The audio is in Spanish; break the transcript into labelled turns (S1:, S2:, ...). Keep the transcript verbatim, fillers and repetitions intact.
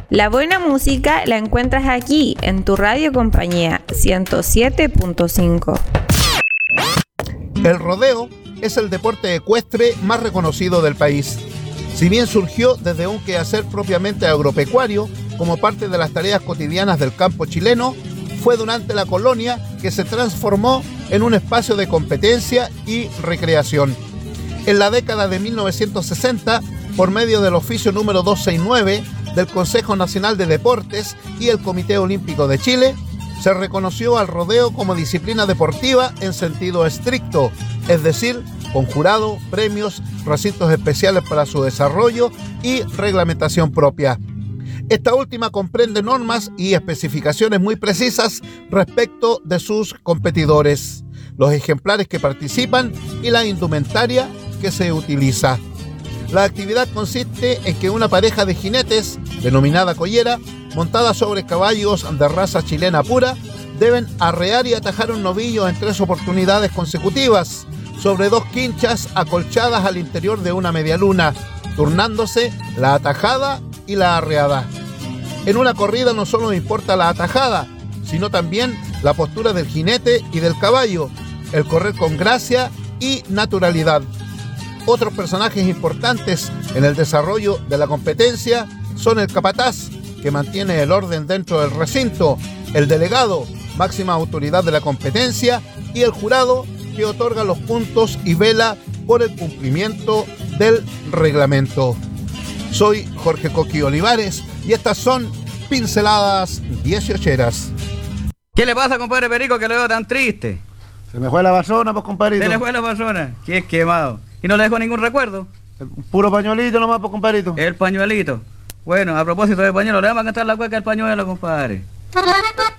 S1: La buena música la encuentras aquí, en tu radio compañía, ciento siete punto cinco.
S2: El rodeo es el deporte ecuestre más reconocido del país. Si bien surgió desde un quehacer propiamente agropecuario, como parte de las tareas cotidianas del campo chileno, fue durante la colonia que se transformó en un espacio de competencia y recreación. En la década de mil novecientos sesenta, por medio del oficio número doscientos sesenta y nueve del Consejo Nacional de Deportes y el Comité Olímpico de Chile, se reconoció al rodeo como disciplina deportiva en sentido estricto, es decir, con jurado, premios, recintos especiales para su desarrollo y reglamentación propia. Esta última comprende normas y especificaciones muy precisas respecto de sus competidores, los ejemplares que participan y la indumentaria que se utiliza. La actividad consiste en que una pareja de jinetes, denominada collera, montada sobre caballos de raza chilena pura, deben arrear y atajar un novillo en tres oportunidades consecutivas, sobre dos quinchas acolchadas al interior de una medialuna, turnándose la atajada y la arreada. En una corrida no solo importa la atajada, sino también la postura del jinete y del caballo, el correr con gracia y naturalidad. Otros personajes importantes en el desarrollo de la competencia son el capataz, que mantiene el orden dentro del recinto, el delegado, máxima autoridad de la competencia, y el jurado, que otorga los puntos y vela por el cumplimiento del reglamento. Soy Jorge Coqui Olivares y estas son Pinceladas dieciocheras.
S3: ¿Qué le pasa, compadre Perico, que lo veo tan triste?
S4: Se me fue la basona, pues, compadrito.
S3: Se le fue la persona. ¿Qué es quemado? ¿Y no le dejó ningún recuerdo?
S4: Un puro pañuelito nomás, pues, compadrito.
S3: El pañuelito. Bueno, a propósito de pañuelo, le vamos a cantar la cueca del pañuelo, compadre.